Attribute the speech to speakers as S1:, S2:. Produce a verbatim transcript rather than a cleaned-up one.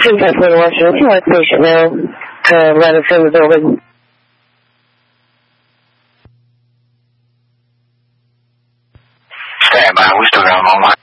S1: two five four Washington. If you want patient now, uh, right in front of the building.
S2: Stand by. We still got him on line.